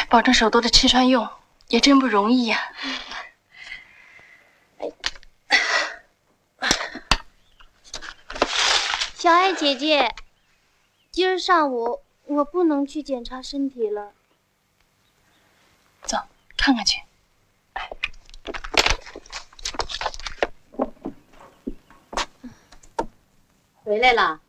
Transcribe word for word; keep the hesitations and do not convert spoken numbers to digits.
保证手头的吃穿用，也真不容易呀。 小爱姐姐，今儿上午我不能去检查身体了。 走，看看去。 回来了。